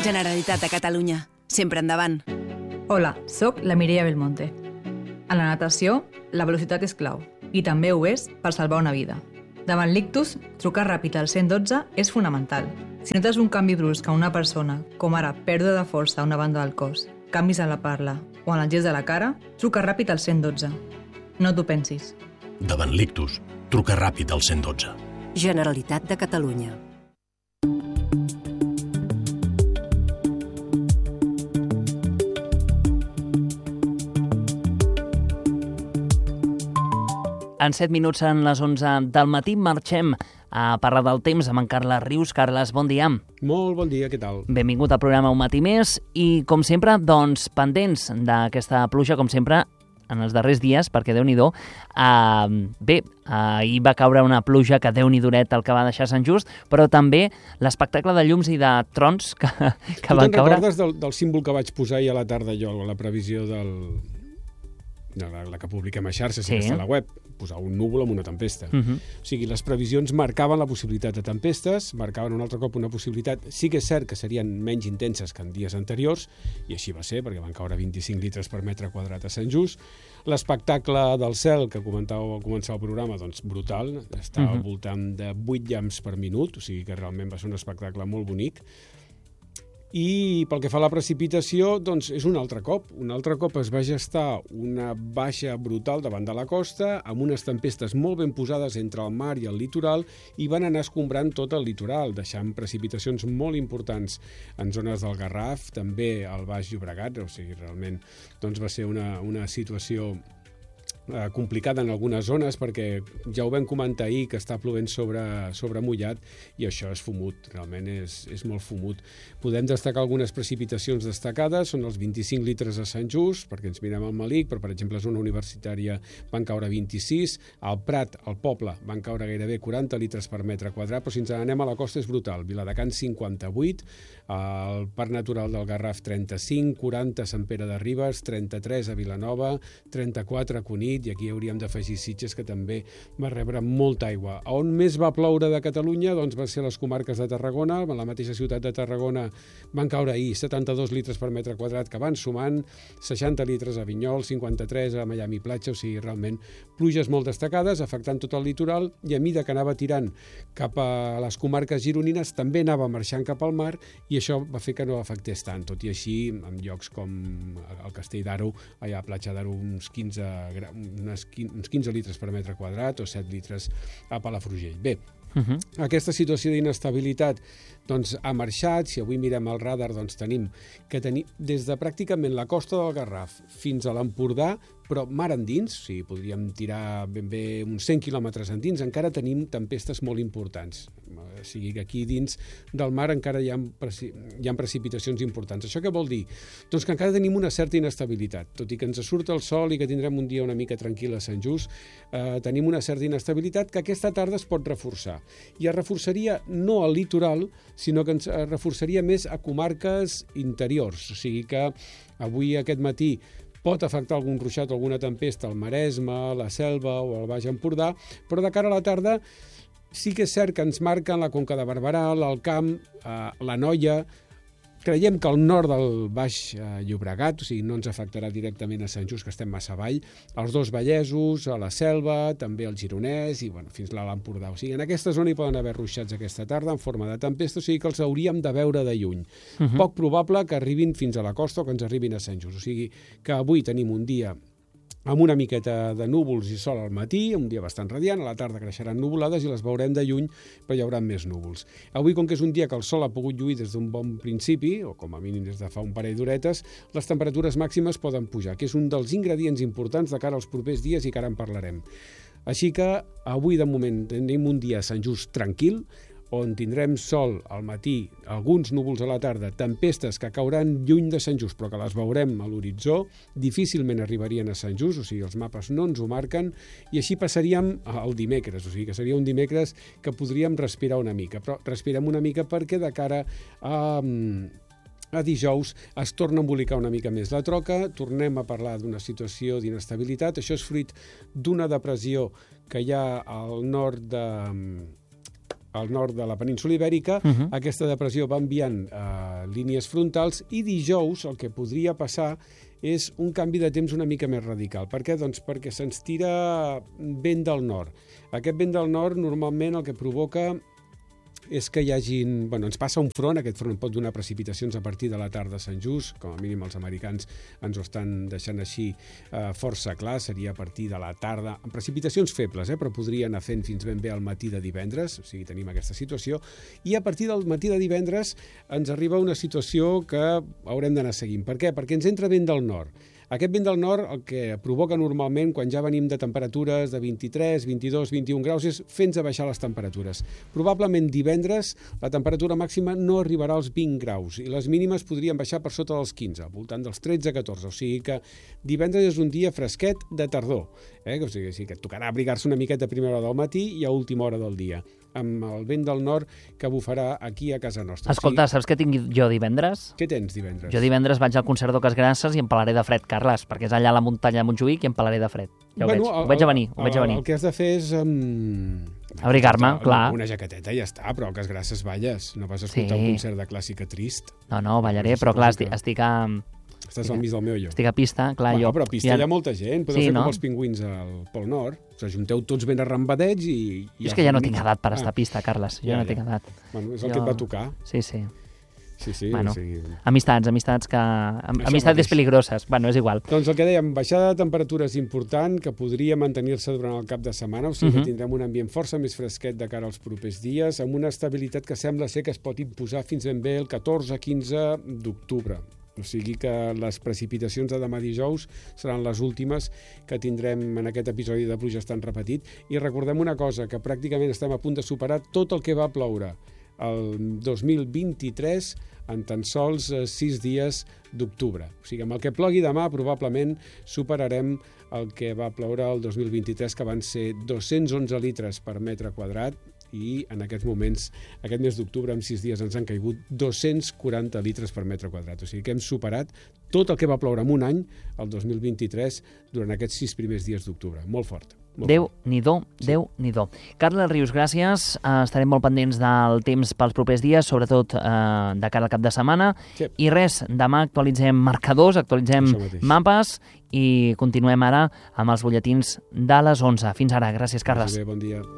Generalitat de Catalunya. Sempre endavant. Hola, sóc la Mireia Belmonte. A la natació, la velocitat és clau, i també ho és per salvar una vida. Davant l'ictus, trucar ràpid al 112 és fonamental. Si notes un canvi brusc a una persona, com ara pèrdua de força a una banda del cos, canvis a la parla o en el gest de la cara, truca ràpid al 112. No t'ho pensis. Davant l'ictus, truca ràpid al 112. Generalitat de Catalunya. En 7 minuts en les 11 del matí marxem a parlar del temps amb en Carles Rius. Carles, bon dia. Molt bon dia, què tal? Benvingut al programa Un matí més i, com sempre, doncs, pendents d'aquesta pluja, com sempre, en els darrers dies, perquè Déu-n'hi-do, ahir va caure una pluja que Déu-n'hi-doret el que va deixar Sant Just, però també l'espectacle de llums i de trons que van caure. Tu te'n recordes del símbol que vaig posar ahir a la tarda jo, a la previsió la que publiquem a xarxes i a la web, posar un núvol amb una tempesta. O sigui, les previsions marcaven la possibilitat de tempestes, marcaven un altre cop una possibilitat. Sí que és cert que serien menys intenses que en dies anteriors, i així va ser, perquè van caure 25 litres per metre quadrat a Sant Just. L'espectacle del cel que comentàveu al començar el programa, doncs brutal, estava al voltant de 8 llamps per minut, o sigui que realment va ser un espectacle molt bonic. I pel que fa a la precipitació, doncs és un altre cop. Un altre cop es va gestar una baixa brutal davant de la costa, amb unes tempestes molt ben posades entre el mar i el litoral, i van anar escombrant tot el litoral, deixant precipitacions molt importants en zones del Garraf, també al Baix Llobregat. O sigui, realment doncs va ser una situació complicada en algunes zones, perquè ja ho vam comentar ahir que està plovent sobre mullat, i això és fumut, realment és molt fumut. Podem destacar algunes precipitacions destacades, són els 25 litres a Sant Just, perquè ens mirem al Malic, però per exemple a zona universitària van caure 26, al Prat, al poble, van caure gairebé 40 litres per metre quadrat, però si ens anem a la costa és brutal. Viladecans 58, el Parc Natural del Garraf 35, 40 a Sant Pere de Ribes, 33 a Vilanova, 34 a Cunit, i aquí hauríem d'afegir Sitges, que també va rebre molta aigua. On més va ploure de Catalunya doncs va ser a les comarques de Tarragona. A la mateixa ciutat de Tarragona van caure ahir 72 litres per metre quadrat, que van sumant 60 litres a Vinyol, 53 a Miami Platja, o sigui, realment pluges molt destacades, afectant tot el litoral, i a mida que anava tirant cap a les comarques gironines també anava marxant cap al mar, i això va fer que no afectés tant, tot i així en llocs com el Castell d'Aro, allà a Platja d'Aro, uns 15 litres per metre quadrat o 7 litres a Palafrugell. Bé, aquesta situació d'inestabilitat doncs, ha marxat. Si avui mirem el radar, doncs tenim des de pràcticament la costa del Garraf fins a l'Empordà, però mar endins, o sigui, podríem tirar ben bé uns 100 quilòmetres endins, encara tenim tempestes molt importants. O sigui que aquí dins del mar encara hi ha precipitacions importants. Això què vol dir? Doncs que encara tenim una certa inestabilitat. Tot i que ens surt el sol i que tindrem un dia una mica tranquil a Sant Just, tenim una certa inestabilitat que aquesta tarda es pot reforçar. I es reforçaria no al litoral, sinó que ens reforçaria més a comarques interiors. O sigui que avui, aquest matí, pot afectar algun ruixat o alguna tempesta al Maresme, a la Selva o al Baix Empordà, però de cara a la tarda sí que és cert que ens marquen la Conca de Barberà, l'Alt Camp, l'Anoia. Creiem que al nord del Baix Llobregat, o sigui, no ens afectarà directament a Sant Just, que estem massa avall, als dos Vallesos, a la Selva, també al Gironès i fins a l'Empordà. O sigui, en aquesta zona hi poden haver ruixats aquesta tarda en forma de tempesta, o sigui que els hauríem de veure de lluny. Poc probable que arribin fins a la costa o que ens arribin a Sant Just. O sigui que avui tenim un dia amb una miqueta de núvols i sol al matí, un dia bastant radiant, a la tarda creixeran nuvolades i les veurem de lluny, però hi haurà més núvols. Avui, com que és un dia que el sol ha pogut lluir des d'un bon principi, o com a mínim des de fa un parell d'horetes, les temperatures màximes poden pujar, que és un dels ingredients importants de cara als propers dies i que ara en parlarem. Així que avui, de moment, tenim un dia a Sant Just tranquil, on tindrem sol al matí, alguns núvols a la tarda, tempestes que cauran lluny de Sant Just, però que les veurem a l'horitzó, difícilment arribarien a Sant Just, o sigui, els mapes no ens ho marquen, i així passaríem al dimecres, o sigui, que seria un dimecres que podríem respirar una mica, però respirem una mica perquè de cara a dijous es torna a embolicar una mica més la troca, tornem a parlar d'una situació d'inestabilitat. Això és fruit d'una depressió que hi ha al nord de la península Ibèrica. Aquesta depressió va enviant línies frontals, i dijous el que podria passar és un canvi de temps una mica més radical. Per què? Doncs perquè se'ns tira vent del nord. Aquest vent del nord normalment el que provoca és que hi hagin... Bueno, ens passa un front, aquest front pot donar precipitacions a partir de la tarda a Sant Just, com a mínim els americans ens ho estan deixant així força clar, seria a partir de la tarda, amb precipitacions febles, però podria anar fent fins ben bé al matí de divendres, o sigui, tenim aquesta situació, i a partir del matí de divendres ens arriba una situació que haurem d'anar seguint. Per què? Perquè ens entra vent del nord. Aquest vent del nord el que provoca normalment quan ja venim de temperatures de 23, 22, 21 graus és fer-nos baixar les temperatures. Probablement divendres la temperatura màxima no arribarà als 20 graus i les mínimes podrien baixar per sota dels 15, al voltant dels 13-14. O sigui que divendres és un dia fresquet de tardor. O sigui que et tocarà abrigar-se una miqueta a primera hora del matí i a última hora del dia, amb el vent del nord que bufarà aquí a casa nostra. Escolta, saps què tinc jo divendres? Què tens divendres? Jo divendres vaig al concert d'Oques Grasses i em pelaré de fred, Carles, perquè és allà a la muntanya de Montjuïc i em pelaré de fred. Ja ho veig a venir. El que has de fer és... abrigar-me, clar. Una jaqueteta i ja està, però Oques Grasses balles. No vas a escoltar un concert de clàssica trist. No, ballaré, però clar, estic a... Estàs al mig del meollo. Estic a pista, clar. Però a pista hi ha molta gent. Podeu fer com els pingüins al Pol Nord. Us ajunteu tots ben arrambadets i... És que ja no tinc edat per estar a pista, Carles. Jo no tinc edat. Bueno, és el que et va tocar. Sí. Bueno, amistats que... Amistats peligroses. Bueno, és igual. Doncs el que dèiem, baixada de temperatures important que podria mantenir-se durant el cap de setmana, o sigui que tindrem un ambient força més fresquet de cara als propers dies, amb una estabilitat que sembla ser que es pot imposar fins ben bé el 14-15 d'octubre. O sigui que les precipitacions de demà dijous seran les últimes que tindrem en aquest episodi de pluges tan repetit. I recordem una cosa, que pràcticament estem a punt de superar tot el que va ploure el 2023 en tan sols 6 dies d'octubre. O sigui, amb el que plogui demà probablement superarem el que va ploure el 2023, que van ser 211 litres per metre quadrat, i en aquests moments, aquest mes d'octubre, en 6 dies ens han caigut 240 litres per metre quadrat. O sigui que hem superat tot el que va ploure en un any, el 2023, durant aquests 6 primers dies d'octubre. Molt fort. Déu-n'hi-do. Carles Rius, gràcies. Estarem molt pendents del temps pels propers dies, sobretot de cara al cap de setmana. Sí. I res, demà actualitzem marcadors, actualitzem mapes i continuem ara amb els butlletins de les 11. Fins ara. Gràcies, Carles. Bé, bon dia.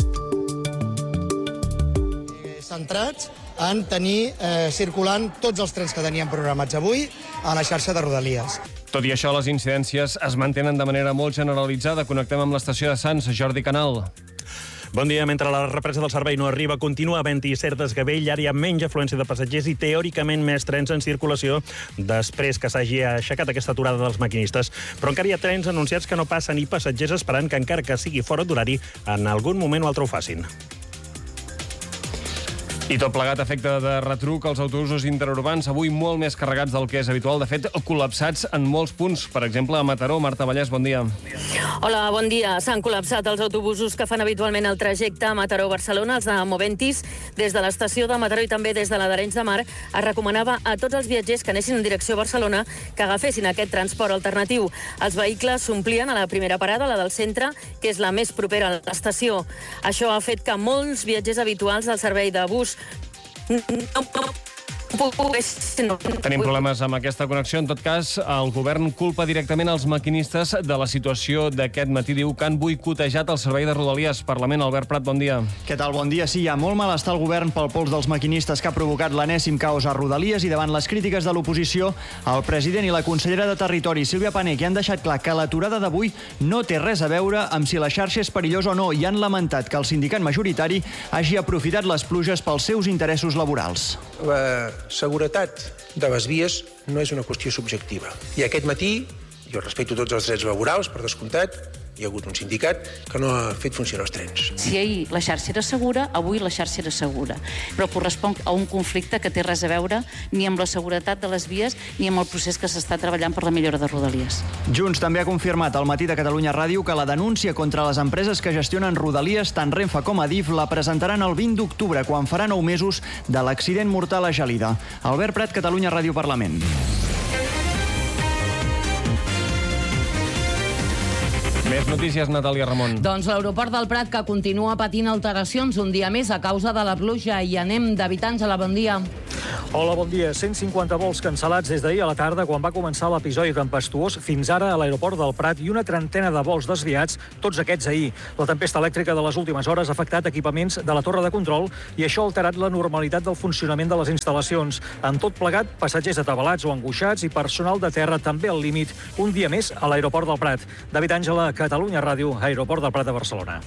Centrats en tenir circulant tots els trens que teníem programats avui a la xarxa de Rodalies. Tot i això, les incidències es mantenen de manera molt generalitzada. Connectem amb l'estació de Sants, Jordi Canal. Bon dia. Mentre la represa del servei no arriba, continua havent-hi cert desgavell. Ara hi ha menys afluència de passatgers i, teòricament, més trens en circulació després que s'hagi aixecat aquesta aturada dels maquinistes. Però encara hi ha trens anunciats que no passen i passatgers esperant que, encara que sigui fora d'horari, en algun moment o altre ho facin. I tot plegat efecte de retruc als autobusos interurbans, avui molt més carregats del que és habitual. De fet, col·lapsats en molts punts. Per exemple, a Mataró. Marta Vallès, bon dia. Hola, bon dia. S'han col·lapsat els autobusos que fan habitualment el trajecte a Mataró-Barcelona, els de Moventis. Des de l'estació de Mataró i també des de la d'Arenys de Mar es recomanava a tots els viatgers que anessin en direcció a Barcelona que agafessin aquest transport alternatiu. Els vehicles s'omplien a la primera parada, la del centre, que és la més propera a l'estació. Això ha fet que molts viatgers habituals del servei de bus Tenim problemes amb aquesta connexió. En tot cas, el govern culpa directament els maquinistes de la situació d'aquest matí. Diu que han boicotejat el servei de Rodalies. Parlament, Albert Prat, bon dia. Què tal? Bon dia. Sí, hi ha molt malestar al govern pel pols dels maquinistes que ha provocat l'enèsim caos a Rodalies i davant les crítiques de l'oposició, el president i la consellera de Territori, Sílvia Pané, que han deixat clar que l'aturada d'avui no té res a veure amb si la xarxa és perillosa o no i han lamentat que el sindicat majoritari hagi aprofitat les pluges pels seus interessos laborals. La seguretat de les vies no és una qüestió subjectiva. I aquest matí, jo respecto tots els drets laborals, per descomptat, hi ha hagut un sindicat que no ha fet funcionar els trens. Si ahir la xarxa era segura, avui la xarxa era segura. Però correspon a un conflicte que té res a veure ni amb la seguretat de les vies ni amb el procés que s'està treballant per la millora de Rodalies. Junts també ha confirmat al matí de Catalunya Ràdio que la denúncia contra les empreses que gestionen Rodalies, tant Renfe com Adif, la presentaran el 20 d'octubre, quan farà 9 mesos de l'accident mortal a Gelida. Albert Prat, Catalunya Ràdio Parlament. Més notícies, Natàlia Ramon. Doncs l'aeroport del Prat, que continua patint alteracions un dia més a causa de la pluja. I anem d'habitants a la bon dia. Hola, bon dia. 150 vols cancel·lats des d'ahir a la tarda quan va començar l'episodi tempestuós fins ara a l'aeroport del Prat i una trentena de vols desviats, tots aquests ahir. La tempesta elèctrica de les últimes hores ha afectat equipaments de la torre de control i això ha alterat la normalitat del funcionament de les instal·lacions. En tot plegat, passatgers atabalats o angoixats i personal de terra també al límit, un dia més a l'aeroport del Prat. David Àngela, Catalunya Ràdio, Aeroport del Prat de Barcelona.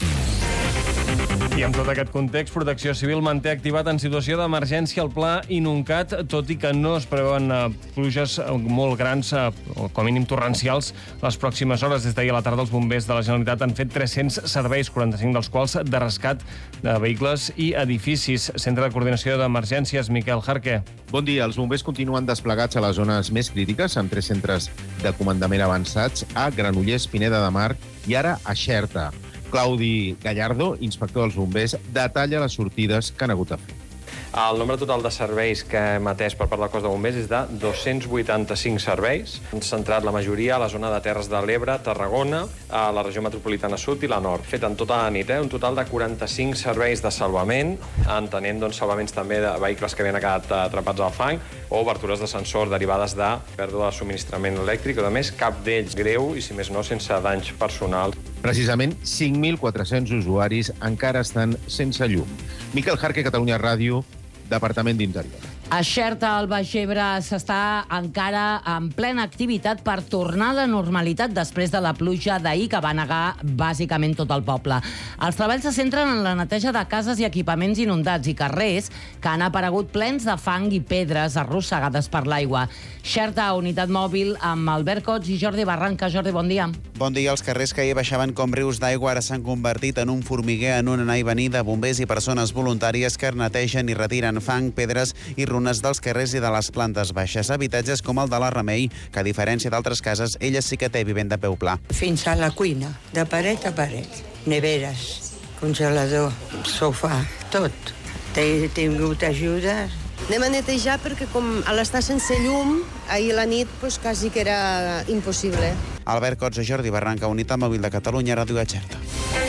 I amb tot aquest context, Protecció Civil manté activat en situació d'emergència el pla Inuncat, tot i que no es preveuen pluges molt grans, o com a mínim torrencials, les pròximes hores. Des d'ahir a la tarda, els bombers de la Generalitat han fet 300 serveis, 45 dels quals de rescat de vehicles i edificis. Centre de Coordinació d'Emergències, Miquel Jarque. Bon dia. Els bombers continuen desplegats a les zones més crítiques, amb 3 centres de comandament avançats a Granollers, Pineda de Mar i ara a Xerta. Claudi Gallardo, inspector dels bombers, detalla les sortides que han hagut de fer. El nombre total de serveis que hem atès per part del cos de bombers és de 285 serveis. Han centrat la majoria a la zona de Terres de l'Ebre, Tarragona, a la regió metropolitana sud i la nord. Fet en tota la nit, un total de 45 serveis de salvament, entenent salvaments també de vehicles que havien quedat atrapats al fang o obertures d'ascensor derivades de pèrdua de subministrament elèctric, a més, cap d'ells greu i, si més no, sense danys personals. Precisament, 5.400 usuaris encara estan sense llum. Miquel Jarque, Catalunya Ràdio, Departament d'Interior. A Xerta, al Baix Ebre, s'està encara en plena activitat per tornar a la normalitat després de la pluja d'ahir que va negar bàsicament tot el poble. Els treballs se centren en la neteja de cases i equipaments inundats i carrers que han aparegut plens de fang i pedres arrossegades per l'aigua. Xerta, unitat mòbil amb Albert Cots i Jordi Barranca. Jordi, bon dia. Bon dia. Els carrers que ahir baixaven com rius d'aigua ara s'han convertit en un formiguer en un anar i venir de bombers i persones voluntàries que netegen i retiren fang, pedres i runes dels carrers i de les plantes baixes. Habitatges com el de la Remei, que a diferència d'altres cases, ella sí que té vivenda a peu pla. Fins a la cuina, de paret a paret. Neveres, congelador, sofà, tot. He tingut ajudes. Anem a netejar perquè com a l'estar sense llum, ahir a la nit quasi que era impossible. Albert Cots i Jordi Barranca, unitat mòbil de Catalunya, Ràdio a Xerta.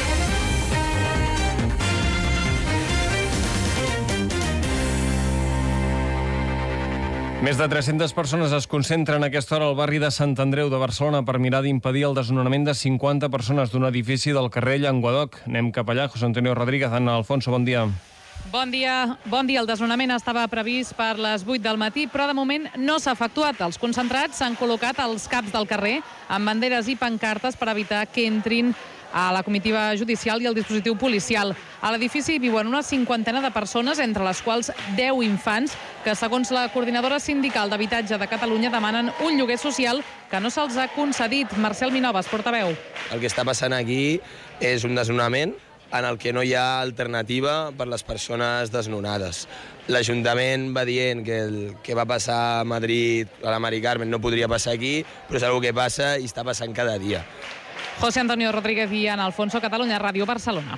Més de 300 persones es concentren a aquesta hora al barri de Sant Andreu de Barcelona per mirar d'impedir el desnonament de 50 persones d'un edifici del carrer Llenguadoc. Anem cap allà. José Antonio Rodríguez, Ana Alfonso, bon dia. Bon dia. El desnonament estava previst per les 8 del matí, però de moment no s'ha efectuat. Els concentrats s'han col·locat als caps del carrer amb banderes i pancartes per evitar que entrin a la comitiva judicial i al dispositiu policial. A l'edifici viuen una cinquantena de persones, entre les quals 10 infants, que segons la Coordinadora Sindical d'Habitatge de Catalunya demanen un lloguer social que no se'ls ha concedit. Marcel Minoves, portaveu. El que està passant aquí és un desnonament en el que no hi ha alternativa per les persones desnonades. L'Ajuntament va dient que el que va passar a Madrid, a la Mari Carmen, no podria passar aquí, però és una cosa que passa i està passant cada dia. José Antonio Rodríguez i Ana Alfonso, Catalunya Ràdio, Barcelona.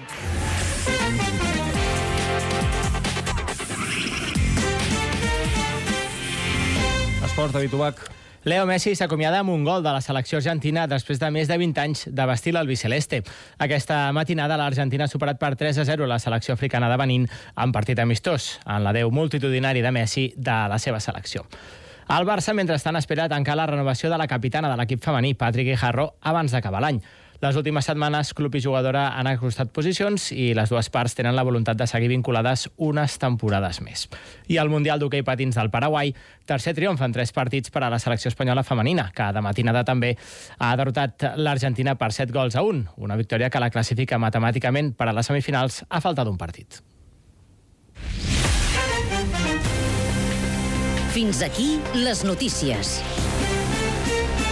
Esports, David Ubach. Leo Messi s'acomiada amb un gol de la selecció argentina després de més de 20 anys de vestir l'albiceleste. Aquesta matinada l'Argentina ha superat per 3-0 la selecció africana de Benín en partit amistós, en l'adeu multitudinari de Messi de la seva selecció. El Barça, mentrestant, espera tancar la renovació de la capitana de l'equip femení, Patrick Guijarro, abans d'acabar l'any. Les últimes setmanes, club i jugadora han acostat posicions i les dues parts tenen la voluntat de seguir vinculades unes temporades més. I al Mundial d'Hoquei Patins del Paraguai, tercer triomf en 3 partits per a la selecció espanyola femenina, que de matinada també ha derrotat l'Argentina per 7-1, una victòria que la classifica matemàticament per a les semifinals a falta d'un partit. Fins aquí les notícies.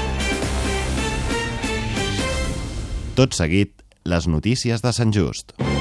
Tot seguit, les notícies de Sant Just.